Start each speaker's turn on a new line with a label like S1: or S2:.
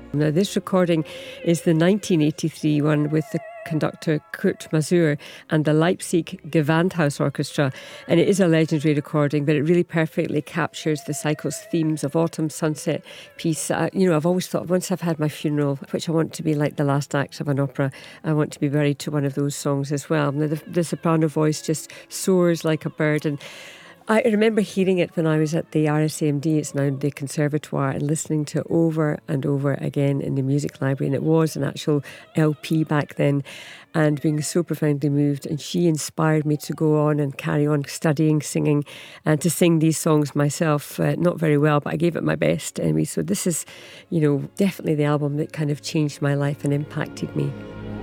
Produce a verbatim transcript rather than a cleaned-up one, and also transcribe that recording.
S1: Now, this recording is the nineteen eighty-three one with the conductor Kurt Masur and the Leipzig Gewandhaus Orchestra, and it is a legendary recording, but it really perfectly captures the cycle's themes of autumn, sunset, peace. Uh, you know, I've always thought once I've had my funeral, which I want to be like the last act of an opera, I want to be buried to one of those songs as well. Now, the, the soprano voice just soars like a bird, and I remember hearing it when I was at the R S A M D, it's now the Conservatoire, and listening to it over and over again in the music library. And it was an actual L P back then, and being so profoundly moved. And she inspired me to go on and carry on studying singing and to sing these songs myself. Uh, not very well, but I gave it my best anyway. So this is, you know, definitely the album that kind of changed my life and impacted me.